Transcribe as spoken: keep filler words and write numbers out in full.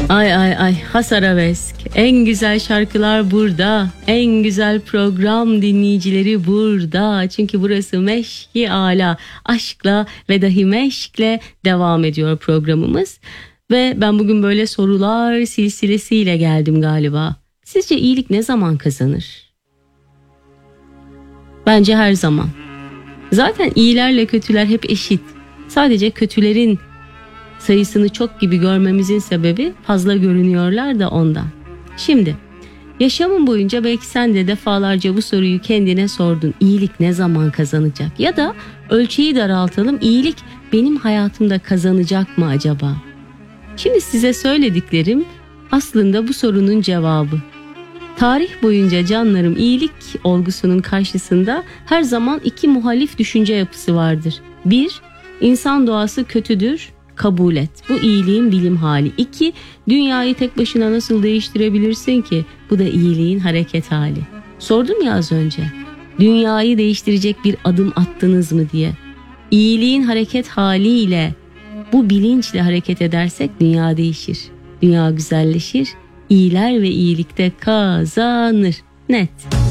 Ay ay ay, has arabesk. En güzel şarkılar burada. En güzel program dinleyicileri burada. Çünkü burası Meşk-i Ala. Aşkla ve dahi meşkle devam ediyor programımız. Ve ben bugün böyle sorular silsilesiyle geldim galiba. Sizce iyilik ne zaman kazanır? Bence her zaman. Zaten iyilerle kötüler hep eşit. Sadece kötülerin sayısını çok gibi görmemizin sebebi fazla görünüyorlar da ondan. Şimdi yaşamın boyunca belki sen de defalarca bu soruyu kendine sordun. İyilik ne zaman kazanacak? Ya da ölçeği daraltalım. İyilik benim hayatımda kazanacak mı acaba? Şimdi size söylediklerim aslında bu sorunun cevabı. Tarih boyunca canlarım, iyilik olgusunun karşısında her zaman iki muhalif düşünce yapısı vardır. Bir, insan doğası kötüdür, kabul et. Bu iyiliğin bilim hali. İki, dünyayı tek başına nasıl değiştirebilirsin ki? Bu da iyiliğin hareket hali. Sordum ya az önce. Dünyayı değiştirecek bir adım attınız mı diye. İyiliğin hareket haliyle, bu bilinçle hareket edersek dünya değişir. Dünya güzelleşir. İyiler ve iyilikte kazanır. Net.